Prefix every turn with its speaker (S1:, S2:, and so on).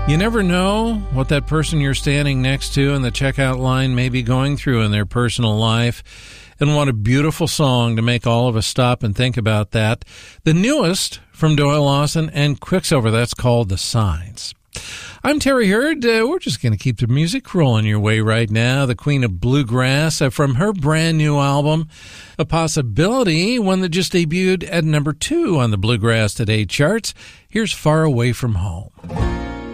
S1: You never know what that person you're standing next to in the checkout line may be going through in their personal life. And what a beautiful song to make all of us stop and think about that. The newest from Doyle Lawson and Quicksilver, that's called The Signs. I'm Terry Hurd. We're just going to keep the music rolling your way right now. The Queen of Bluegrass from her brand new album, A Possibility, one that just debuted at number 2 on the Bluegrass Today charts. Here's Far Away from Home.